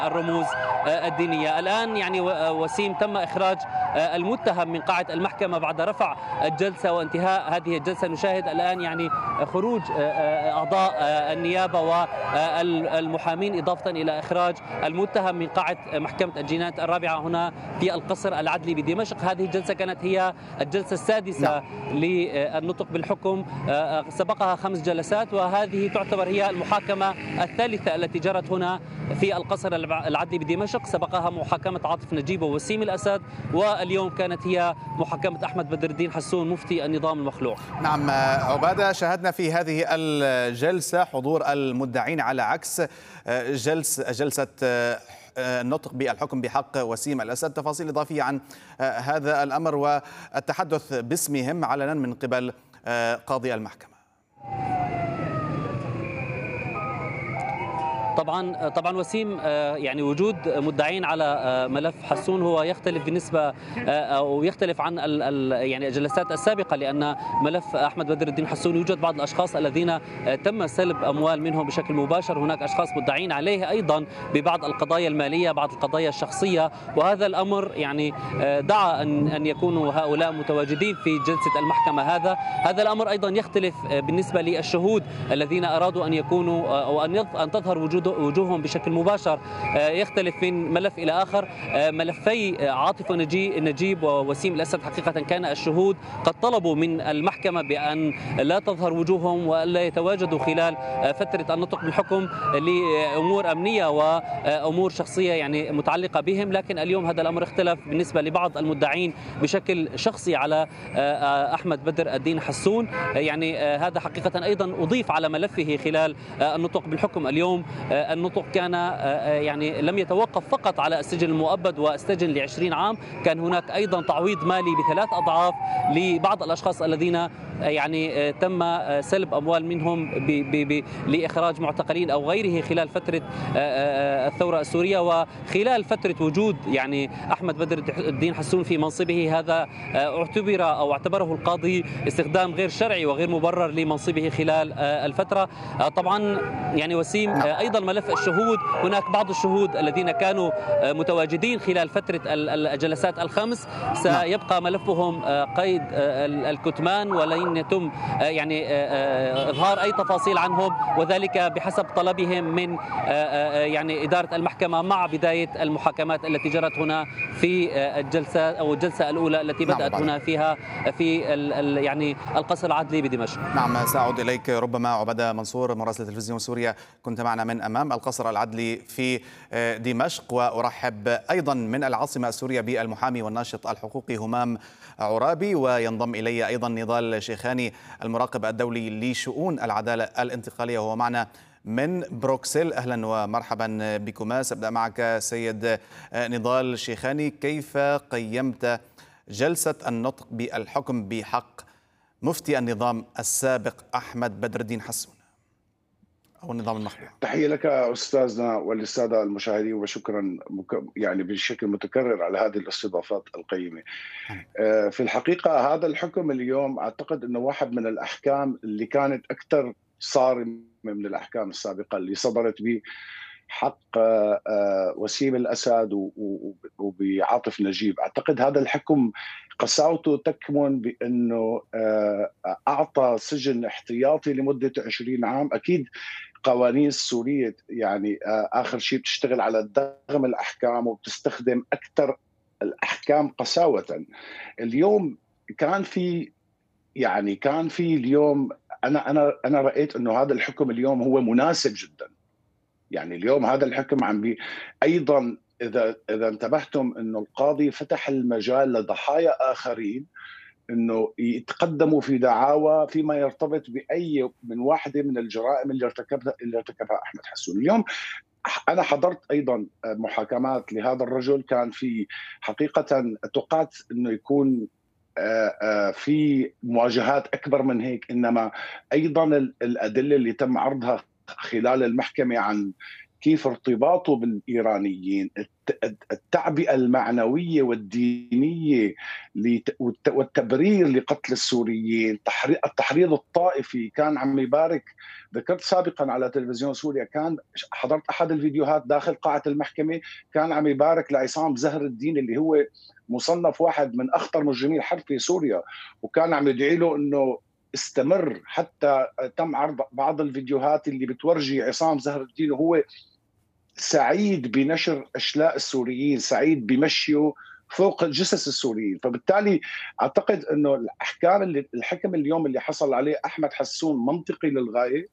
الرموز الدينية. الآن يعني وسيم تم إخراج المتهم من قاعة المحكمة بعد رفع الجلسة وانتهاء هذه الجلسة. نشاهد الآن يعني خروج أعضاء النيابة والمحامين إضافة إلى إخراج المتهم من قاعة محكمة الجنايات الرابعة هنا في القصر العدلي بدمشق. هذه الجلسة كانت هي الجلسة السادسة للنطق بالحكم، سبقها 5 جلسات، وهذه تعتبر هي المحاكمة الثالثة التي جرت هنا في القصر العدلي بدمشق. سبقها محاكمة عاطف نجيب ووسيم الأسد، واليوم كانت هي محاكمة أحمد بدر الدين حسون مفتي النظام المخلوع. نعم عبادة، شاهدنا في هذه الجلسة حضور المدعين على عكس جلسة النطق بالحكم بحق وسيم الأسد. تفاصيل إضافية عن هذا الأمر والتحدث باسمهم علنا من قبل قاضي المحكمة. طبعا وسيم، يعني وجود مدعين على ملف حسون هو يختلف بالنسبه او يختلف عن يعني الجلسات السابقه، لان ملف احمد بدر الدين حسون يوجد بعض الاشخاص الذين تم سلب اموال منهم بشكل مباشر. هناك اشخاص مدعين عليه ايضا ببعض القضايا الماليه، بعض القضايا الشخصيه، وهذا الامر يعني دعا ان يكونوا هؤلاء متواجدين في جلسه المحكمه. هذا الامر ايضا يختلف بالنسبه للشهود الذين ارادوا ان يكونوا او ان تظهر وجوههم بشكل مباشر. يختلف من ملف إلى آخر. ملفي عاطف نجيب ووسيم الأسد حقيقة كان الشهود قد طلبوا من المحكمة بأن لا تظهر وجوههم وألا يتواجدوا خلال فترة النطق بالحكم لأمور أمنية وأمور شخصية يعني متعلقة بهم، لكن اليوم هذا الأمر اختلف بالنسبة لبعض المدعين بشكل شخصي على أحمد بدر الدين حسون. يعني هذا حقيقة أيضا أضيف على ملفه خلال النطق بالحكم. اليوم النطق كان يعني لم يتوقف فقط على السجن المؤبد والسجن ل20 عام، كان هناك أيضا تعويض مالي ب3 أضعاف لبعض الأشخاص الذين يعني تم سلب أموال منهم لإخراج معتقلين أو غيره خلال فترة الثورة السورية. وخلال فترة وجود يعني أحمد بدر الدين حسون في منصبه، هذا اعتبره القاضي استخدام غير شرعي وغير مبرر لمنصبه خلال الفترة. طبعا يعني وسيم أيضا ملف الشهود، هناك بعض الشهود الذين كانوا متواجدين خلال فترة الجلسات ال5 سيبقى ملفهم قيد الكتمان ولن يتم يعني إظهار أي تفاصيل عنهم، وذلك بحسب طلبهم من يعني إدارة المحكمة مع بداية المحاكمات التي جرت هنا في الجلسة الأولى التي بدأت هنا فيها في يعني القصر العدلي بدمشق. نعم، سأعود إليك ربما عبادة منصور مراسل تلفزيون سوريا، كنت معنا من أمام القصر العدلي في دمشق. وأرحب أيضا من العاصمة السورية بالمحامي والناشط الحقوقي همام عرابي، وينضم إلي أيضا نضال شيخاني المراقب الدولي لشؤون العدالة الانتقالية وهو معنا من بروكسل. أهلا ومرحبا بكما. سأبدأ معك سيد نضال شيخاني، كيف قيمت جلسة النطق بالحكم بحق مفتي النظام السابق أحمد بدر الدين حسون أو النظام المخلوع؟ تحية لك أستاذنا وللسادة المشاهدين، وشكرا يعني بشكل متكرر على هذه الاستضافات القيمة. في الحقيقة هذا الحكم اليوم أعتقد أنه واحد من الأحكام اللي كانت أكثر صارمة من الأحكام السابقة اللي صدرت به حق وسيم الأسد وبعاطف نجيب. أعتقد هذا الحكم قساوته تكمن بأنه أعطى سجن احتياطي لمدة 20 عام. أكيد قوانين السورية يعني آخر شيء بتشتغل على دغم الأحكام وبتستخدم أكثر الأحكام قساوة. اليوم كان في اليوم أنا رأيت أنه هذا الحكم اليوم هو مناسب جدا. يعني اليوم هذا الحكم أيضا إذا انتبهتم أنه القاضي فتح المجال لضحايا آخرين أنه يتقدموا في دعاوى فيما يرتبط بأي من واحدة من الجرائم اللي ارتكبها أحمد حسون. اليوم أنا حضرت أيضا محاكمات لهذا الرجل، كان في حقيقة توقعت أنه يكون في مواجهات أكبر من هيك، إنما أيضا الأدلة اللي تم عرضها خلال المحكمة عن كيف ارتباطه بالإيرانيين، التعبئة المعنوية والدينية والتبرير لقتل السوريين، التحريض الطائفي. كان عم يبارك، ذكرت سابقا على تلفزيون سوريا، كان حضرت أحد الفيديوهات داخل قاعة المحكمة، كان عم يبارك لعصام زهر الدين اللي هو مصنف واحد من أخطر مجرمي الحرب في سوريا، وكان عم يدعي له أنه استمر. حتى تم عرض بعض الفيديوهات اللي بتورجي عصام زهر الدين وهو سعيد بنشر أشلاء السوريين، سعيد بمشيه فوق جثث السوريين. فبالتالي أعتقد أنه الحكم اليوم اللي حصل عليه أحمد حسون منطقي للغاية،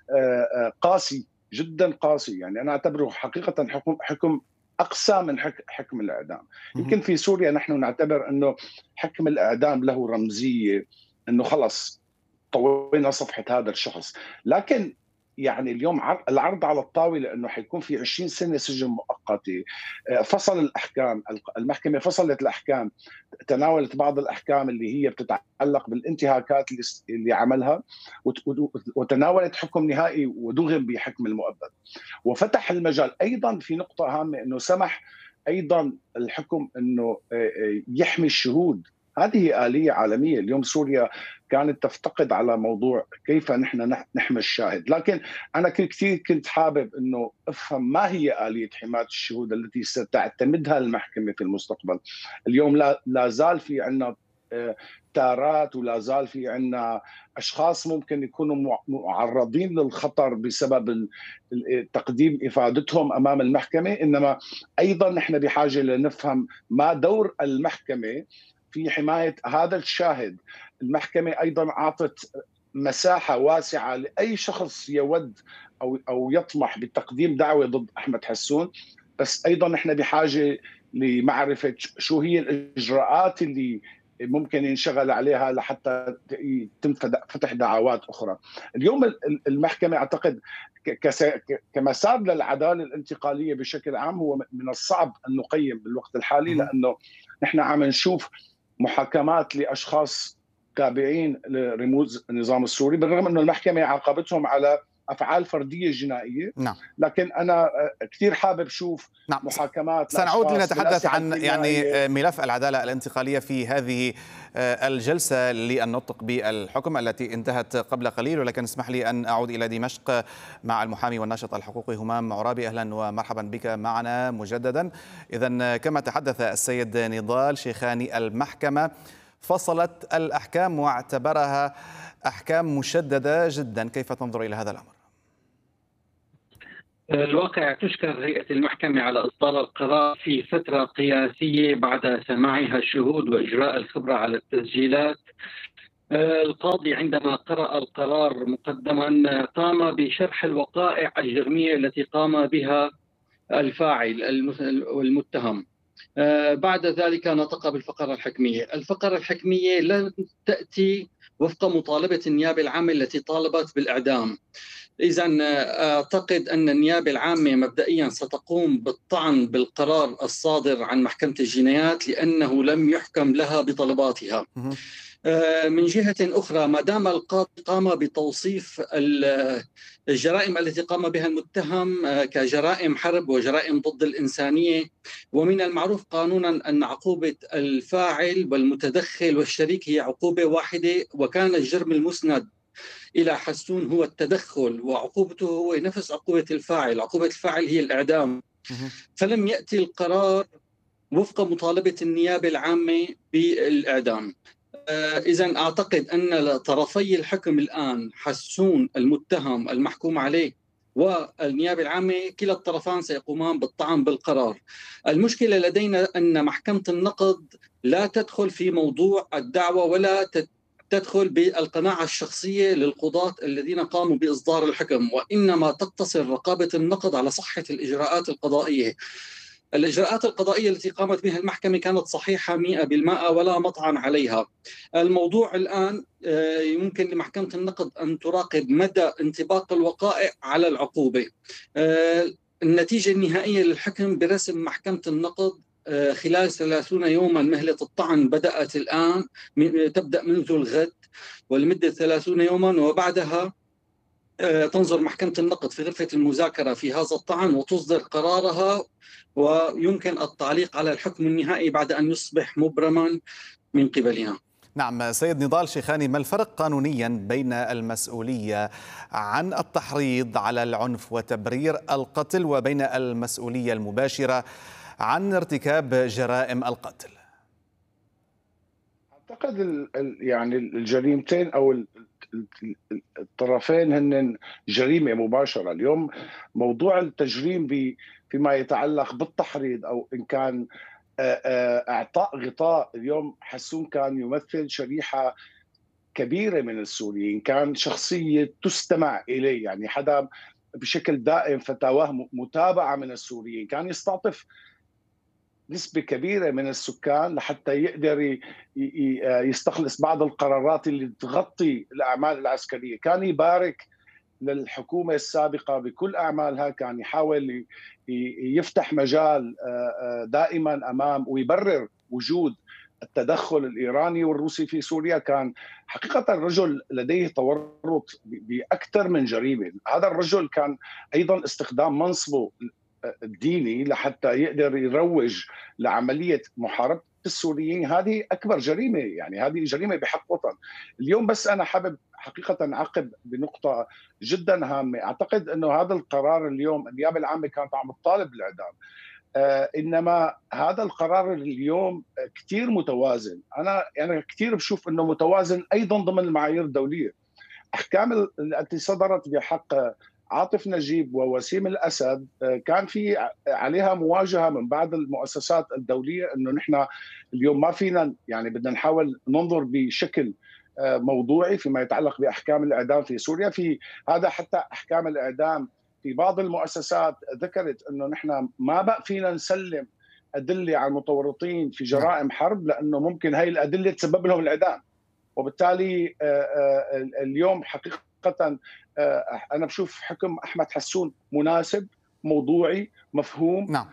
قاسي جدا، قاسي. يعني أنا أعتبره حقيقة حكم أقسى من حكم الإعدام. يمكن في سوريا نحن نعتبر أنه حكم الإعدام له رمزية، أنه خلص طوينا صفحة هذا الشخص. لكن يعني اليوم العرض على الطاولة أنه حيكون في 20 سنة سجن مؤقتة. فصل الأحكام، المحكمة فصلت الأحكام، تناولت بعض الأحكام اللي هي بتتعلق بالانتهاكات اللي عملها، وتناولت حكم نهائي ودغم بحكم المؤبد، وفتح المجال. أيضا في نقطة هامة أنه سمح أيضا الحكم أنه يحمي الشهود. هذه آلية عالمية. اليوم سوريا كانت تفتقد على موضوع كيف نحن نحمي الشاهد. لكن أنا كثير كنت حابب أنه أفهم ما هي آلية حماية الشهود التي ستعتمدها المحكمة في المستقبل. اليوم لا زال في عنا تارات، ولا زال في عنا أشخاص ممكن يكونوا معرضين للخطر بسبب تقديم إفادتهم أمام المحكمة. إنما أيضا نحن بحاجة لنفهم ما دور المحكمة في حماية هذا الشاهد. المحكمة أيضا أعطت مساحة واسعة لأي شخص يود أو يطمح بتقديم دعوة ضد أحمد حسون، بس أيضا نحن بحاجة لمعرفة شو هي الإجراءات اللي ممكن ينشغل عليها لحتى يتم فتح دعوات أخرى. اليوم المحكمة أعتقد كمسار للعدالة الانتقالية بشكل عام هو من الصعب أن نقيم بالوقت الحالي، لأنه نحن عم نشوف محاكمات لأشخاص تابعين لرموز النظام السوري، بالرغم أنه المحكمة عاقبتهم على أفعال فردية جنائية. نعم. لكن أنا كثير حابب شوف محاكمات. سنعود لنتحدث عن ملف العدالة الانتقالية في هذه الجلسة للنطق بالحكم التي انتهت قبل قليل، ولكن اسمح لي أن أعود إلى دمشق مع المحامي والناشط الحقوقي همام عرابي. أهلا ومرحبا بك معنا مجددا. إذن كما تحدث السيد نضال شيخاني، المحكمة فصلت الأحكام واعتبرها أحكام مشددة جدا، كيف تنظر إلى هذا الأمر؟ الواقع تشكر هيئة المحكمة على إصدار القرار في فترة قياسية بعد سماعها الشهود وإجراء الخبرة على التسجيلات. القاضي عندما قرأ القرار مقدما قام بشرح الوقائع الجرمية التي قام بها الفاعل والمتهم. بعد ذلك نطق بالفقرة الحكمية. الفقرة الحكمية لن تأتي وفق مطالبة النيابة العامة التي طالبت بالإعدام. إذن أعتقد أن النيابة العامة مبدئيا ستقوم بالطعن بالقرار الصادر عن محكمة الجنايات لأنه لم يحكم لها بطلباتها. من جهة أخرى، ما دام القاضي قام بتوصيف الجرائم التي قام بها المتهم كجرائم حرب وجرائم ضد الإنسانية، ومن المعروف قانونا أن عقوبة الفاعل والمتدخل والشريك هي عقوبة واحدة، وكان الجرم المسند إلى حسون هو التدخل، وعقوبته هو نفس عقوبة الفاعل. عقوبة الفاعل هي الإعدام. فلم يأتي القرار وفق مطالبة النيابة العامة بالإعدام. إذن أعتقد أن طرفي الحكم الآن، حسون المتهم المحكوم عليه والنيابة العامة، كلا الطرفان سيقومان بالطعن بالقرار. المشكلة لدينا أن محكمة النقض لا تدخل في موضوع الدعوة ولا تدخل بالقناعة الشخصية للقضاة الذين قاموا بإصدار الحكم، وإنما تقتصر رقابة النقض على صحة الإجراءات القضائية. الإجراءات القضائية التي قامت بها المحكمة كانت صحيحة 100% ولا مطعن عليها. الموضوع الآن يمكن لمحكمة النقض أن تراقب مدى انطباق الوقائع على العقوبة. النتيجة النهائية للحكم برسم محكمة النقض خلال 30 يوما. مهلة الطعن بدأت الآن، تبدأ منذ الغد ولمدة 30 يوما، وبعدها تنظر محكمة النقد في غرفة المذاكرة في هذا الطعن وتصدر قرارها، ويمكن التعليق على الحكم النهائي بعد أن يصبح مبرما من قبلها. نعم سيد نضال شيخاني، ما الفرق قانونيا بين المسؤولية عن التحريض على العنف وتبرير القتل وبين المسؤولية المباشرة عن ارتكاب جرائم القتل؟ أعتقد يعني الجريمتين أو الطرفين هن جريمة مباشرة. اليوم موضوع التجريم فيما يتعلق بالتحريض أو إن كان إعطاء غطاء. اليوم حسون كان يمثل شريحة كبيرة من السوريين، كان شخصية تستمع إليه، يعني حدا بشكل دائم فتاواه متابعة من السوريين، كان يستعطف نسبة كبيرة من السكان لحتى يقدر يستخلص بعض القرارات اللي تغطي الأعمال العسكرية. كان يبارك للحكومة السابقة بكل أعمالها، كان يحاول يفتح مجال دائما أمام ويبرر وجود التدخل الإيراني والروسي في سوريا. كان حقيقة الرجل لديه تورط بأكثر من جريمة. هذا الرجل كان أيضا استخدام منصبه الديني لحتى يقدر يروج لعملية محاربة السوريين. هذه أكبر جريمة، يعني هذه جريمة بحق وطن. اليوم بس أنا حابب حقيقة أعقب بنقطة جدا هامة. أعتقد أنه هذا القرار اليوم النيابة العامة كانت عم تطالب بالإعدام، إنما هذا القرار اليوم كتير متوازن. أنا كتير بشوف أنه متوازن أيضا ضمن المعايير الدولية. أحكام التي صدرت بحق عاطف نجيب ووسيم الأسد كان في عليها مواجهة من بعض المؤسسات الدولية أنه نحن اليوم ما فينا، يعني بدنا نحاول ننظر بشكل موضوعي فيما يتعلق بأحكام الإعدام في سوريا. في هذا حتى أحكام الإعدام في بعض المؤسسات ذكرت أنه نحن ما بقى فينا نسلم أدلة على المتورطين في جرائم حرب لأنه ممكن هاي الأدلة تسبب لهم الإعدام. وبالتالي اليوم حقيقة أنا بشوف حكم أحمد حسون مناسب، موضوعي، مفهوم. نعم.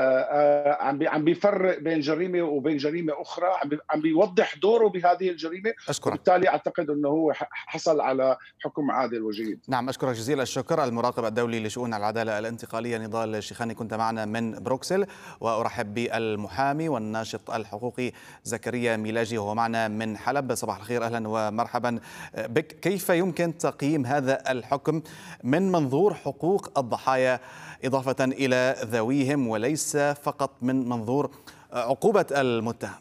عم بيفرق بين جريمة وبين جريمة أخرى، عم بيوضح دوره بهذه الجريمة. أشكرك. وبالتالي أعتقد أنه هو حصل على حكم عادل وجيد. نعم أشكرك جزيل الشكر المراقب الدولي لشؤون العدالة الانتقالية نضال شيخاني، كنت معنا من بروكسل. وأرحب بالمحامي والناشط الحقوقي زكريا ميلاجي وهو معنا من حلب. صباح الخير، أهلا ومرحبا بك. كيف يمكن تقييم هذا الحكم من منظور حقوق الضحايا إضافة إلى ذويهم وليس فقط من منظور عقوبة المتهم؟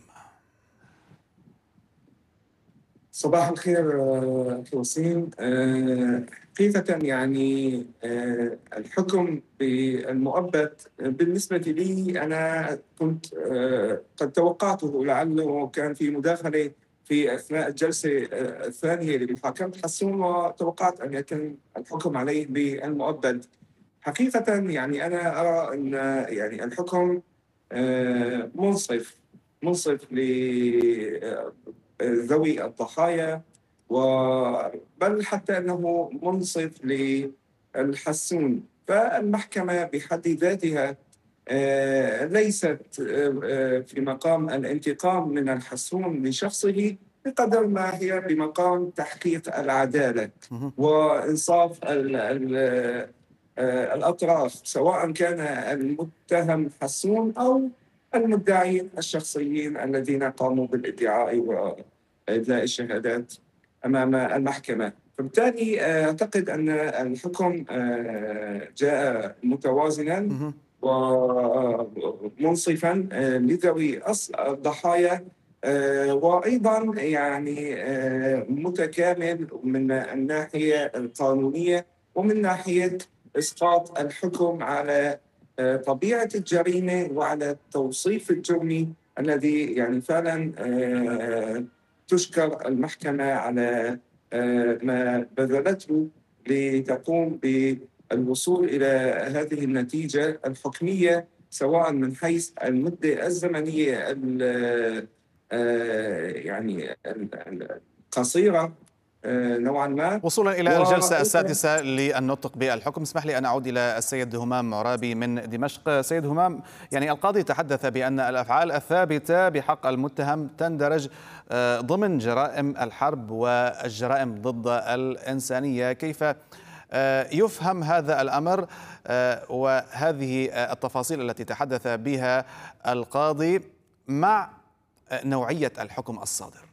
صباح الخير أخي وسيم. حقيقة يعني الحكم بالمؤبد بالنسبة لي أنا كنت قد توقعته، لعله كان في مداخلة في أثناء الجلسة الثانية لمحاكمة حسون، وتوقعت أن يتم الحكم عليه بالمؤبد. حقيقة يعني أنا أرى أن يعني الحكم منصف لذوي الضحايا، بل حتى أنه منصف للحسون. فالمحكمة بحد ذاتها ليست في مقام الانتقام من الحسون لشخصه بقدر ما هي بمقام تحقيق العدالة وإنصاف الأطراف، سواء كان المتهم حسون أو المدعين الشخصيين الذين قاموا بالادعاء وإدلاء الشهادات أمام المحكمة. فبالتالي أعتقد أن الحكم جاء متوازنا ومنصفا لذوي الضحايا، وأيضا يعني متكامل من الناحية القانونية ومن ناحية إسقاط الحكم على طبيعة الجريمة وعلى توصيف الجرمي الذي يعني فعلا تشكر المحكمة على ما بذلته لتقوم بالوصول إلى هذه النتيجة الحكمية، سواء من حيث المدة الزمنية يعني القصيرة نوعا ما وصولا إلى الجلسة السادسة للنطق بالحكم. اسمح لي أن أعود إلى السيد همام معرابي من دمشق. سيد همام، يعني القاضي تحدث بأن الأفعال الثابتة بحق المتهم تندرج ضمن جرائم الحرب والجرائم ضد الإنسانية. كيف يفهم هذا الأمر وهذه التفاصيل التي تحدث بها القاضي مع نوعية الحكم الصادر؟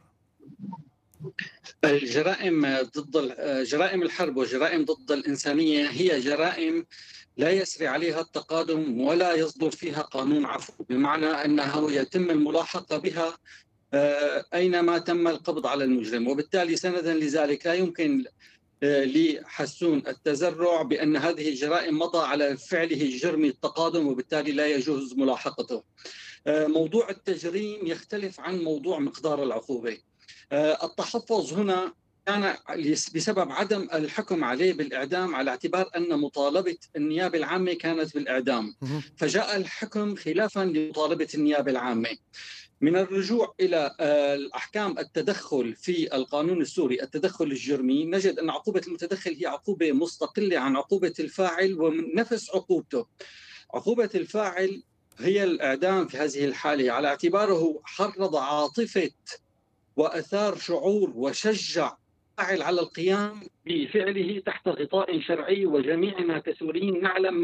الجرائم ضد جرائم الحرب وجرائم ضد الإنسانية هي جرائم لا يسري عليها التقادم ولا يصدر فيها قانون عفو، بمعنى أنه يتم الملاحقة بها أينما تم القبض على المجرم، وبالتالي سندا لذلك لا يمكن لحسون التزرع بأن هذه الجرائم مضى على فعله الجرمي التقادم، وبالتالي لا يجوز ملاحقته. موضوع التجريم يختلف عن موضوع مقدار العقوبة. التحفظ هنا كان بسبب عدم الحكم عليه بالإعدام، على اعتبار أن مطالبة النيابة العامة كانت بالإعدام، فجاء الحكم خلافا لمطالبة النيابة العامة. من الرجوع إلى الأحكام التدخل في القانون السوري، التدخل الجرمي، نجد أن عقوبة المتدخل هي عقوبة مستقلة عن عقوبة الفاعل ومن نفس عقوبته. عقوبة الفاعل هي الإعدام في هذه الحالة، على اعتباره حرض عاطفة وأثار شعور وشجع فاعل على القيام بفعله تحت غطاء شرعي، وجميعنا كسوريين نعلم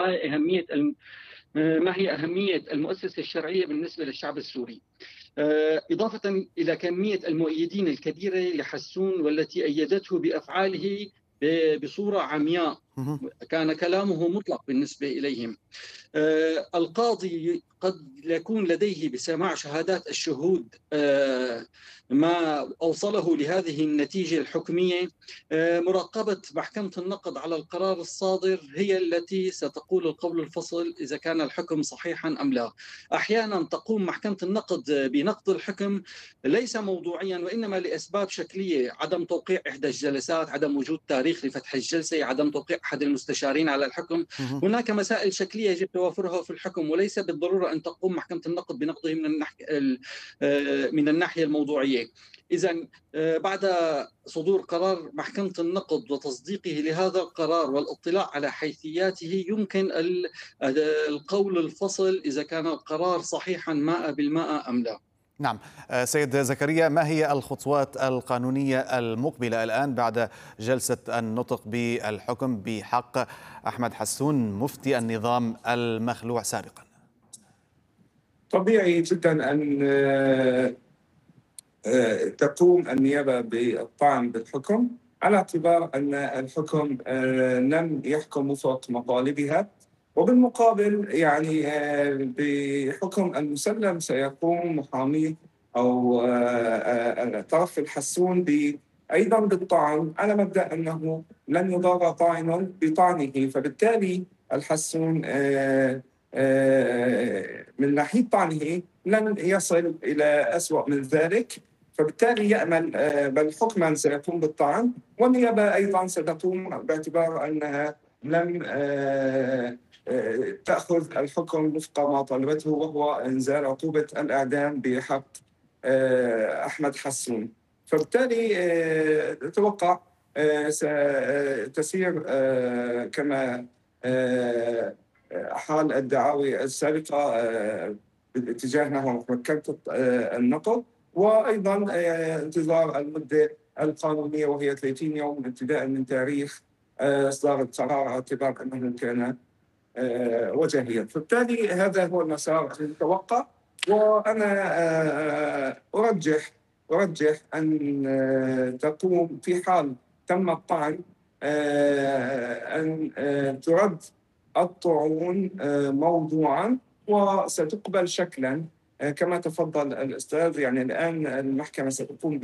ما هي أهمية المؤسسة الشرعية بالنسبة للشعب السوري. إضافة إلى كمية المؤيدين الكبيرة لحسون والتي أيدته بأفعاله بصورة عمياء، كان كلامه مطلق بالنسبة إليهم. القاضي قد يكون لديه بسماع شهادات الشهود ما أوصله لهذه النتيجة الحكمية. مراقبة محكمة النقض على القرار الصادر هي التي ستقول القول الفصل إذا كان الحكم صحيحا أم لا. أحيانا تقوم محكمة النقض بنقض الحكم ليس موضوعيا، وإنما لأسباب شكلية، عدم توقيع إحدى الجلسات، عدم وجود تاريخ لفتح الجلسة، عدم توقيع أحد المستشارين على الحكم. هناك مسائل شكلية يجب توافرها في الحكم، وليس بالضرورة أن تقوم محكمة النقض بنقضه من الناحية الموضوعية. إذن بعد صدور قرار محكمة النقض وتصديقه لهذا القرار والاطلاع على حيثياته يمكن القول الفصل إذا كان القرار صحيحا 100% أم لا. نعم سيد زكريا، ما هي الخطوات القانونية المقبلة الآن بعد جلسة النطق بالحكم بحق أحمد حسون مفتي النظام المخلوع سابقا؟ طبيعي جدا أن تقوم النيابة بالطعن بالحكم على اعتبار أن الحكم لم يحكم وفق مطالبها، وبالمقابل يعني بحكم المسلم سيقوم محامي أو طرف الحسون أيضا بالطعن على مبدأ أنه لن يضار طاعن بطعنه، فبالتالي الحسون من ناحية طعنه لن يصل إلى أسوأ من ذلك، فبالتالي يأمل بل حكما سيكون بالطعن، والنيابة أيضا ستقوم باعتبار أنها لم تأخذ الحكم وفق ما طلبته، وهو إنزال عقوبة الإعدام بحق أحمد حسون. فبالتالي أتوقع ستسير كما حال الدعاوي السابقة باتجاه نحو محكمة النقض، وأيضا انتظار المدة القانونية وهي 30 يوم ابتداء من تاريخ إصدار القرار، على اعتبار أنه كان وجهيا. فبالتالي هذا هو المسار المتوقع، وأنا أرجح أن تقوم في حال تم الطعن أن ترد الطعون موضوعا وستقبل شكلا كما تفضل الأستاذ. يعني الآن المحكمة ستقوم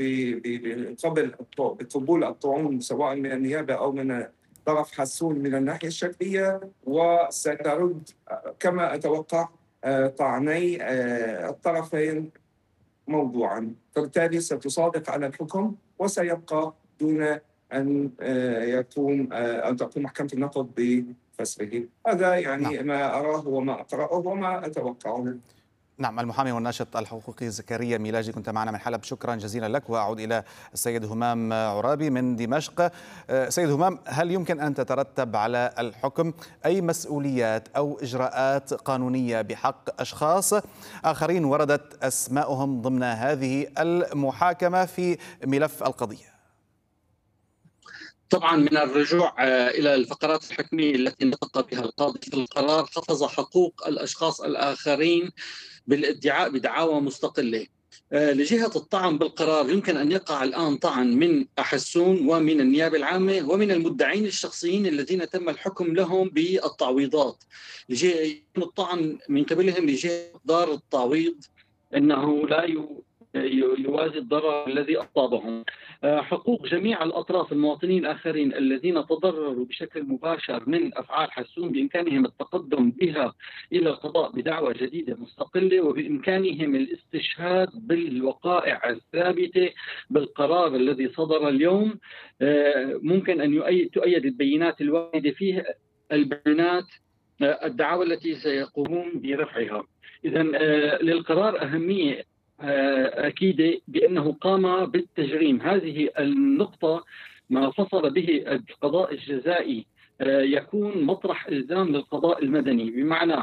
بقبول الطعون سواء من النيابة أو من طرف حسون من الناحية الشكلية، وسترد كما أتوقع طعني الطرفين موضوعا، فبالتالي ستصادق على الحكم وسيبقى دون أن تقوم محكمة النقض بفسخه. هذا يعني ما أراه وما أقرأه وما أتوقعه. نعم، المحامي والناشط الحقوقي زكريا ميلاجي كنت معنا من حلب، شكرا جزيلا لك. وأعود إلى السيد همام عرابي من دمشق. سيد همام، هل يمكن أن تترتب على الحكم أي مسؤوليات أو إجراءات قانونية بحق أشخاص آخرين وردت أسماءهم ضمن هذه المحاكمة في ملف القضية؟ طبعا من الرجوع إلى الفقرات الحكمية التي نطق بها القاضي في القرار، حفظ حقوق الأشخاص الآخرين بالادعاء بدعاوى مستقلة. لجهة الطعن بالقرار يمكن أن يقع الآن طعن من حسون ومن النيابة العامة ومن المدعين الشخصيين الذين تم الحكم لهم بالتعويضات. الطعن من قبلهم لجهة مقدار التعويض أنه لا يوازي الضرر الذي أصابهم. حقوق جميع الأطراف المواطنين الآخرين الذين تضرروا بشكل مباشر من أفعال حسون بإمكانهم التقدم بها إلى القضاء بدعوى جديدة مستقلة، وبإمكانهم الاستشهاد بالوقائع الثابتة بالقرار الذي صدر اليوم. ممكن أن تؤيد البينات الواردة فيه البيانات الدعاوى التي سيقومون برفعها. إذن للقرار أهمية أكيد بأنه قام بالتجريم. هذه النقطة ما فصل به القضاء الجزائي يكون مطرح إلزام للقضاء المدني، بمعنى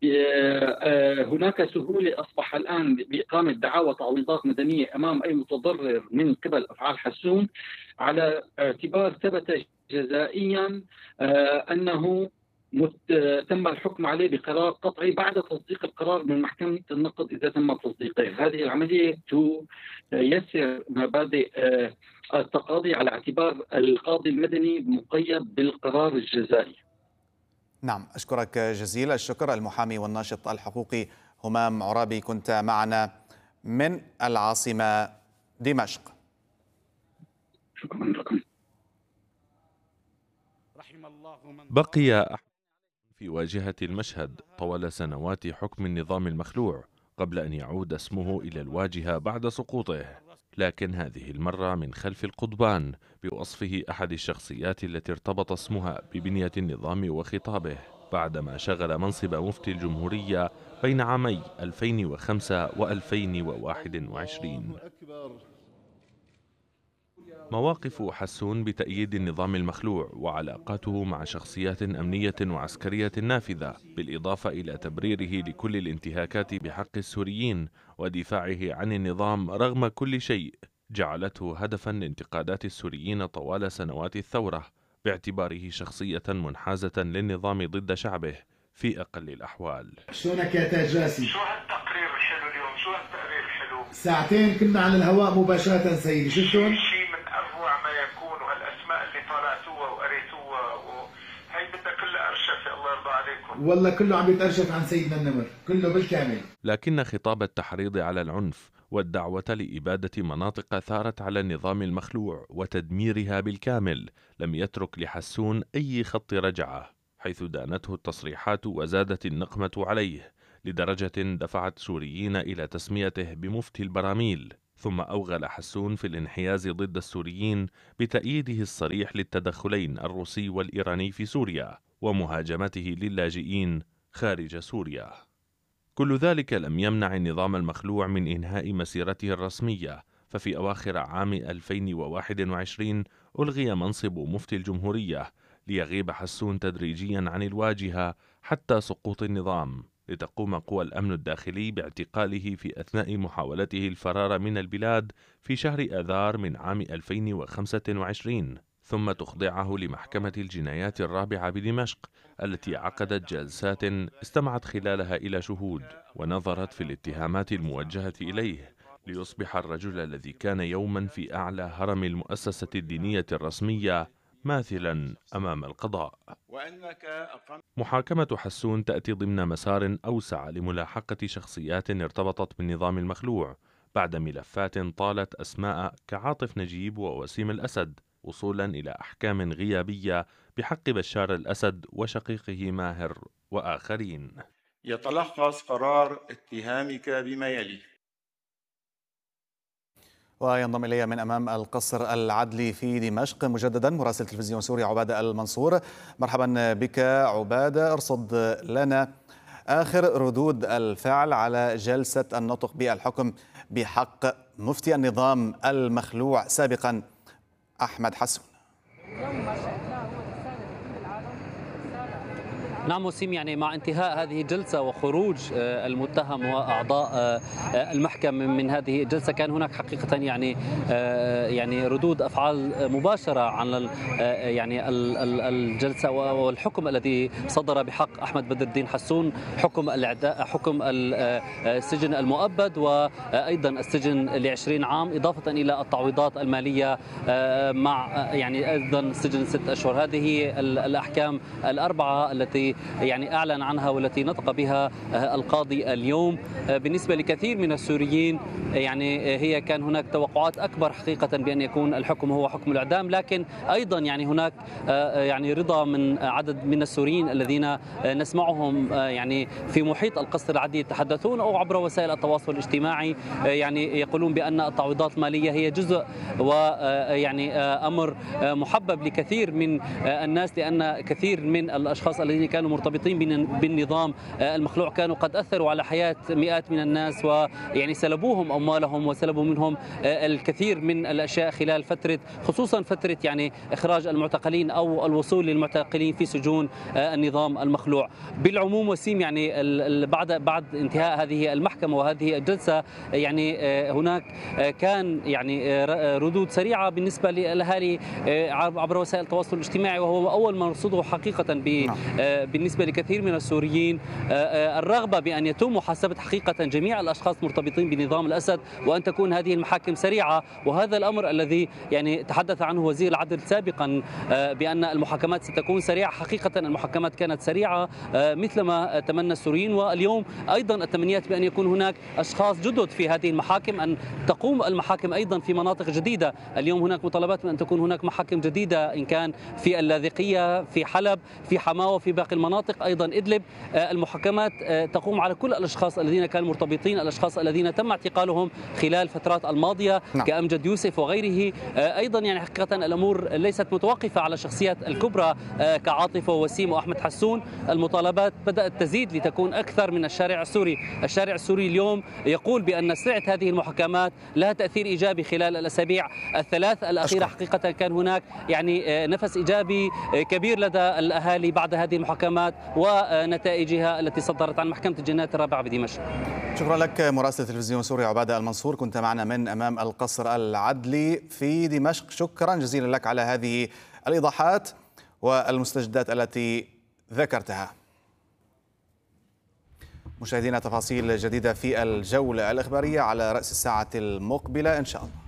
هناك سهولة أصبح الآن بإقامة دعاوى تعويضات مدنية أمام أي متضرر من قبل أفعال حسون، على اعتبار ثبت جزائيا أنه تم الحكم عليه بقرار قطعي بعد تصديق القرار من محكمة النقض إذا تم تصديقه. هذه العملية تيسر مبادئ التقاضي على اعتبار القاضي المدني مقيد بالقرار الجزائي. نعم، أشكرك جزيل الشكر المحامي والناشط الحقوقي همام عرابي، كنت معنا من العاصمة دمشق. شكرا لكم. بقي أحمد في واجهة المشهد طوال سنوات حكم النظام المخلوع قبل أن يعود اسمه إلى الواجهة بعد سقوطه، لكن هذه المرة من خلف القضبان بوصفه أحد الشخصيات التي ارتبط اسمها ببنية النظام وخطابه، بعدما شغل منصب مفتي الجمهورية بين عامي 2005 و2021. مواقف حسون بتأييد النظام المخلوع وعلاقاته مع شخصيات أمنية وعسكرية نافذة، بالإضافة إلى تبريره لكل الانتهاكات بحق السوريين ودفاعه عن النظام رغم كل شيء، جعلته هدفا لانتقادات السوريين طوال سنوات الثورة، باعتباره شخصية منحازة للنظام ضد شعبه في أقل الأحوال. شلونك يا تاج راسي؟ شو هالتقرير الحلو اليوم؟ شو هالتقرير الحلو؟ ساعتين كنا على الهواء مباشرة سيدي، شفتون؟ شيء من أروع ما يكون، وهالأسماء اللي طالعتوها وقريتوها هي بدها كلها أرشفة، الله يرضى عليكم. والله كله عم يتأرشف عن سيدنا النمر، كله بالكامل. لكن خطاب التحريض على العنف والدعوة لإبادة مناطق ثارت على النظام المخلوع وتدميرها بالكامل لم يترك لحسون أي خط رجعة، حيث دانته التصريحات وزادت النقمة عليه لدرجة دفعت سوريين إلى تسميته بمفتي البراميل. ثم أوغل حسون في الانحياز ضد السوريين بتأييده الصريح للتدخلين الروسي والإيراني في سوريا ومهاجمته للاجئين خارج سوريا. كل ذلك لم يمنع النظام المخلوع من إنهاء مسيرته الرسمية، ففي أواخر عام 2021 ألغي منصب مفتي الجمهورية ليغيب حسون تدريجيا عن الواجهة حتى سقوط النظام، لتقوم قوى الأمن الداخلي باعتقاله في أثناء محاولته الفرار من البلاد في شهر آذار من عام 2025، ثم تخضعه لمحكمة الجنايات الرابعة بدمشق التي عقدت جلسات استمعت خلالها إلى شهود ونظرت في الاتهامات الموجهة إليه، ليصبح الرجل الذي كان يوما في أعلى هرم المؤسسة الدينية الرسمية ماثلا أمام القضاء. محاكمة حسون تأتي ضمن مسار أوسع لملاحقة شخصيات ارتبطت بالنظام المخلوع بعد ملفات طالت أسماء كعاطف نجيب ووسيم الأسد، وصولا إلى أحكام غيابية بحق بشار الأسد وشقيقه ماهر وآخرين. يتلخص قرار اتهامك بما يلي. وينضم إلي من أمام القصر العدلي في دمشق مجددا مراسل تلفزيون سوريا عبادة المنصور. مرحبا بك عبادة، ارصد لنا آخر ردود الفعل على جلسة النطق بالحكم بحق مفتي النظام المخلوع سابقا أحمد حسون. نعم وسيم، يعني مع انتهاء هذه الجلسة وخروج المتهم وأعضاء المحكمة من هذه الجلسة كان هناك حقيقة يعني ردود أفعال مباشرة على يعني الجلسة والحكم الذي صدر بحق أحمد بدر الدين حسون، حكم السجن المؤبد وأيضا السجن ل20 عام إضافة إلى التعويضات المالية مع يعني أيضا سجن 6 أشهر. هذه الأحكام الأربعة التي يعني أعلن عنها والتي نطق بها القاضي اليوم. بالنسبة لكثير من السوريين يعني هي كان هناك توقعات أكبر حقيقة بأن يكون الحكم هو حكم الإعدام، لكن أيضا يعني هناك يعني رضا من عدد من السوريين الذين نسمعهم يعني في محيط القصر العدلي يتحدثون أو عبر وسائل التواصل الاجتماعي يعني يقولون بأن التعويضات المالية هي جزء ويعني أمر محبب لكثير من الناس، لأن كثير من الأشخاص الذين كانوا مرتبطين بالنظام المخلوع كانوا قد أثروا على حياة مئات من الناس ويعني سلبوهم أموالهم وسلبوا منهم الكثير من الأشياء خلال فترة، خصوصا فترة يعني إخراج المعتقلين أو الوصول للمعتقلين في سجون النظام المخلوع. بالعموم وسيم يعني بعد انتهاء هذه المحكمة وهذه الجلسة يعني هناك كان يعني ردود سريعة بالنسبة للأهالي عبر وسائل التواصل الاجتماعي، وهو أول ما نرصده حقيقة بالنسبة لكثير من السوريين الرغبة بأن يتم محاسبة حقيقة جميع الأشخاص مرتبطين بنظام الأسد وأن تكون هذه المحاكم سريعة. وهذا الأمر الذي يعني تحدث عنه وزير العدل سابقا بأن المحاكمات ستكون سريعة، حقيقة المحاكمات كانت سريعة مثلما تمنى السوريين، واليوم أيضا التمنيات بأن يكون هناك أشخاص جدد في هذه المحاكم، أن تقوم المحاكم أيضا في مناطق جديدة. اليوم هناك مطالبات بأن تكون هناك محاكم جديدة إن كان في اللاذقية، في حلب، في حماوة، في باقي المناطق، أيضا إدلب. المحاكمات تقوم على كل الأشخاص الذين كانوا مرتبطين، الأشخاص الذين تم اعتقالهم خلال الفترات الماضية كأمجد يوسف وغيره. أيضا يعني حقيقة الأمور ليست متوقفة على الشخصيات الكبرى كعاطفة ووسيم وأحمد حسون. المطالبات بدأت تزيد لتكون أكثر من الشارع السوري. الشارع السوري اليوم يقول بأن سرعة هذه المحاكمات لها تأثير إيجابي خلال الأسابيع الثلاث الأخيرة. حقيقة كان هناك يعني نفس إيجابي كبير لدى الأهالي بعد هذه المحاكمات ونتائجها التي صدرت عن محكمة الجنايات الرابعة بدمشق. شكرا لك مراسل تلفزيون سوريا عبادة المنصور، كنت معنا من أمام القصر العدلي في دمشق. شكرا جزيلا لك على هذه الإيضاحات والمستجدات التي ذكرتها. مشاهدينا، تفاصيل جديدة في الجولة الإخبارية على رأس الساعة المقبلة إن شاء الله.